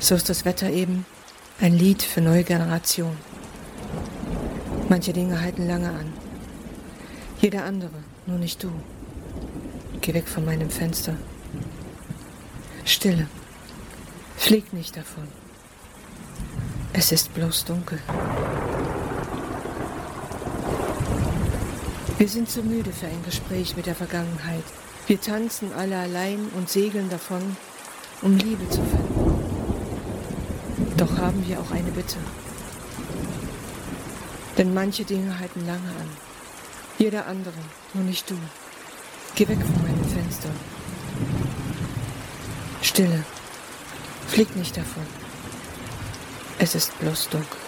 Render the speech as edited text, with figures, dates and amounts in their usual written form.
So ist das Wetter eben ein Lied für neue Generationen. Manche Dinge halten lange an. Jeder andere, nur nicht du. Geh weg von meinem Fenster. Stille. Flieg nicht davon. Es ist bloß dunkel. Wir sind zu müde für ein Gespräch mit der Vergangenheit. Wir tanzen alle allein und segeln davon, um Liebe zu finden. Doch haben wir auch eine Bitte. Denn manche Dinge halten lange an. Jeder andere, nur nicht du. Geh weg von meinem Fenster. Stille. Flieg nicht davon. Es ist bloß dunkel.